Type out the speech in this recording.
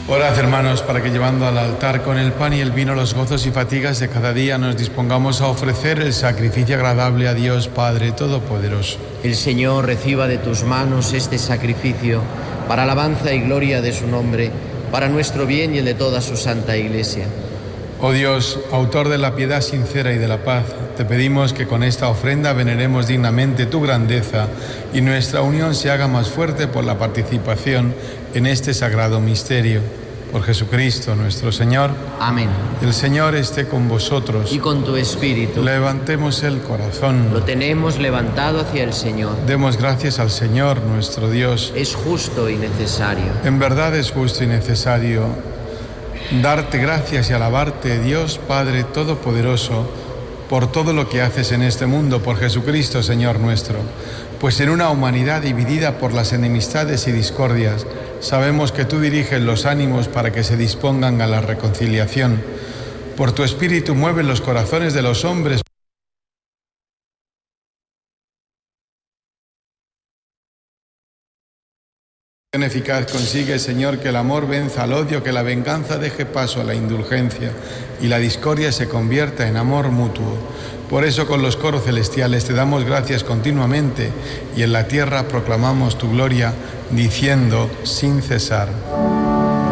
Orad, hermanos, para que llevando al altar con el pan y el vino los gozos y fatigas de cada día nos dispongamos a ofrecer el sacrificio agradable a Dios Padre Todopoderoso. El Señor reciba de tus manos este sacrificio para alabanza y gloria de su nombre, para nuestro bien y el de toda su santa Iglesia. Oh Dios, autor de la piedad sincera y de la paz, te pedimos que con esta ofrenda veneremos dignamente tu grandeza y nuestra unión se haga más fuerte por la participación en este sagrado misterio. Por Jesucristo nuestro Señor. Amén. El Señor esté con vosotros. Y con tu espíritu. Levantemos el corazón. Lo tenemos levantado hacia el Señor. Demos gracias al Señor nuestro Dios. Es justo y necesario. En verdad es justo y necesario darte gracias y alabarte, Dios Padre Todopoderoso, por todo lo que haces en este mundo, por Jesucristo, Señor nuestro. Pues en una humanidad dividida por las enemistades y discordias, sabemos que tú diriges los ánimos para que se dispongan a la reconciliación. Por tu Espíritu mueves los corazones de los hombres. Eficaz consigue, Señor, que el amor venza al odio, que la venganza deje paso a la indulgencia y la discordia se convierta en amor mutuo. Por eso con los coros celestiales te damos gracias continuamente y en la tierra proclamamos tu gloria diciendo sin cesar: